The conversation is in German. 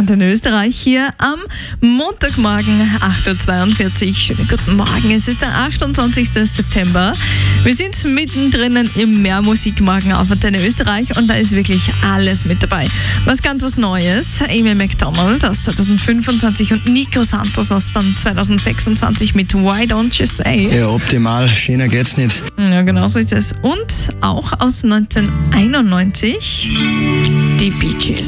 Antenne Österreich hier am Montagmorgen 8.42 Uhr. Schönen guten Morgen, es ist der 28. September. Wir sind mittendrin im Mehrmusikmorgen auf Antenne Österreich und da ist wirklich alles mit dabei. Was Neues, Amy Macdonald aus 2025 und Nico Santos aus dann 2026 mit Why Don't You Say? Ja, optimal, schöner geht's nicht. Ja, genau so ist es. Und auch aus 1991 die Bee Gees.